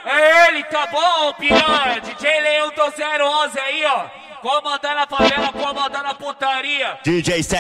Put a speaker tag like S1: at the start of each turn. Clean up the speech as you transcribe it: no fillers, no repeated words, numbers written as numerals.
S1: É ele, tá bom, piranha? DJ Leão do 011 aí, ó. Comandando a favela, comandando a putaria.
S2: DJ